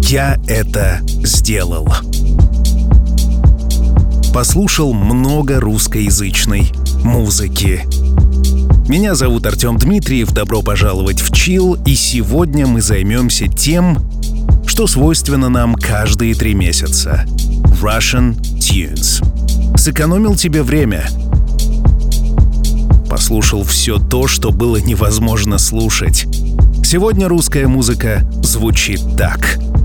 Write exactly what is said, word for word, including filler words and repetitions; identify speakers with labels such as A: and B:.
A: Я это сделал. Послушал много русскоязычной музыки. Меня зовут Артем Дмитриев, добро пожаловать в Chill, и сегодня мы займемся тем, что свойственно нам каждые три месяца. Russian Tunes. Сэкономил тебе время. Послушал все то, что было невозможно слушать. Сегодня русская музыка звучит так.